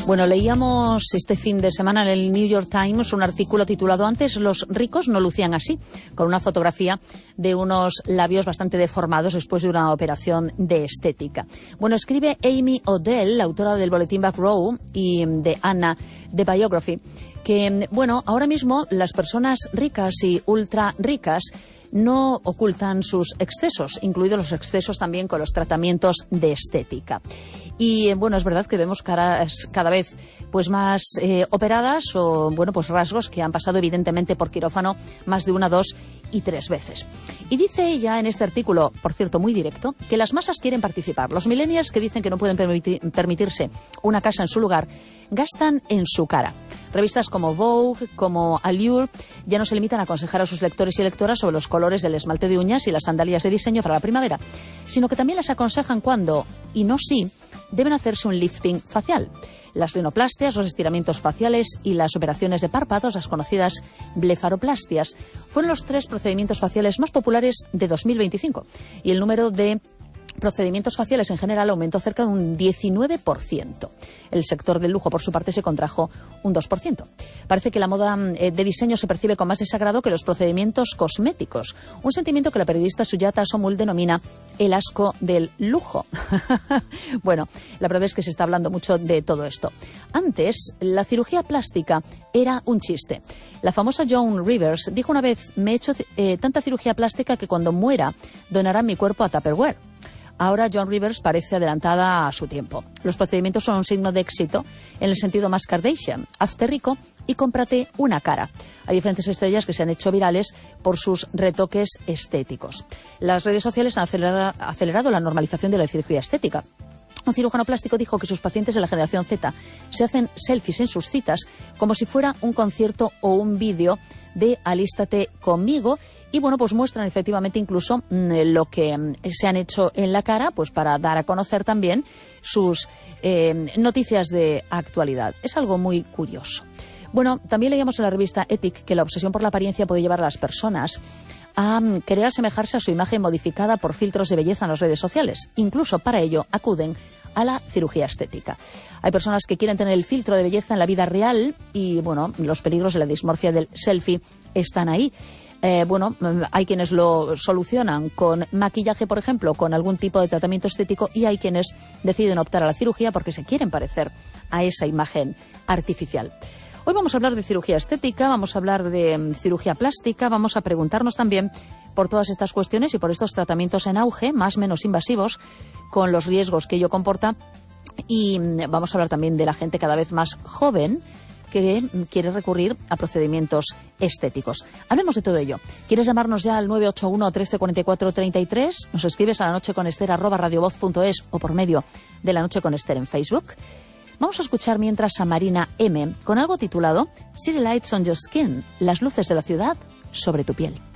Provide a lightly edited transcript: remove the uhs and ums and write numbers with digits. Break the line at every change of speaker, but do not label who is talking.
Bueno, leíamos este fin de semana en el New York Times un artículo titulado "Antes los ricos no lucían así", con una fotografía de unos labios bastante deformados después de una operación de estética. Bueno, escribe Amy Odell, la autora del boletín Back Row y de Anna, The Biography, que, bueno, ahora mismo las personas ricas y ultra ricas no ocultan sus excesos, incluidos los excesos también con los tratamientos de estética. Y bueno, es verdad que vemos caras cada vez pues más operadas o bueno, pues rasgos que han pasado evidentemente por quirófano más de 1, 2 y 3 veces. Y dice ella en este artículo, por cierto muy directo, que las masas quieren participar. Los millennials que dicen que no pueden permitirse una casa en su lugar, gastan en su cara. Revistas como Vogue, como Allure, ya no se limitan a aconsejar a sus lectores y lectoras sobre los colores del esmalte de uñas y las sandalias de diseño para la primavera, sino que también les aconsejan cuándo, y no si, deben hacerse un lifting facial. Las rinoplastias, los estiramientos faciales y las operaciones de párpados, las conocidas blefaroplastias, fueron los 3 procedimientos faciales más populares de 2025. Y el número de procedimientos faciales en general aumentó cerca de un 19%. El sector del lujo, por su parte, se contrajo un 2%. Parece que la moda de diseño se percibe con más desagrado que los procedimientos cosméticos, un sentimiento que la periodista Sujata Somul denomina el asco del lujo. Bueno, la verdad es que se está hablando mucho de todo esto. Antes, la cirugía plástica era un chiste. La famosa Joan Rivers dijo una vez: me he hecho tanta cirugía plástica que cuando muera donarán mi cuerpo a Tupperware. Ahora Joan Rivers parece adelantada a su tiempo. Los procedimientos son un signo de éxito en el sentido más Kardashian. Hazte rico y cómprate una cara. Hay diferentes estrellas que se han hecho virales por sus retoques estéticos. Las redes sociales han acelerado la normalización de la cirugía estética. Un cirujano plástico dijo que sus pacientes de la generación Z se hacen selfies en sus citas como si fuera un concierto o un vídeo de alístate conmigo, y bueno, pues muestran efectivamente incluso lo que se han hecho en la cara, pues para dar a conocer también sus noticias de actualidad. Es algo muy curioso. Bueno, también leíamos en la revista Ethic que la obsesión por la apariencia puede llevar a las personas a querer asemejarse a su imagen modificada por filtros de belleza en las redes sociales. Incluso para ello acuden a la cirugía estética. Hay personas que quieren tener el filtro de belleza en la vida real y, bueno, los peligros de la dismorfia del selfie están ahí. Bueno, hay quienes lo solucionan con maquillaje, por ejemplo, con algún tipo de tratamiento estético, y hay quienes deciden optar a la cirugía porque se quieren parecer a esa imagen artificial. Hoy vamos a hablar de cirugía estética, vamos a hablar de cirugía plástica, vamos a preguntarnos también por todas estas cuestiones y por estos tratamientos en auge, más o menos invasivos, con los riesgos que ello comporta. Y vamos a hablar también de la gente cada vez más joven que quiere recurrir a procedimientos estéticos. Hablemos de todo ello. ¿Quieres llamarnos ya al 981 13 44 33? Nos escribes a lanocheconester@radiovoz.es o por medio de La Noche con Ester en Facebook. Vamos a escuchar mientras a Marina M. con algo titulado City Lights on Your Skin, las luces de la ciudad sobre tu piel.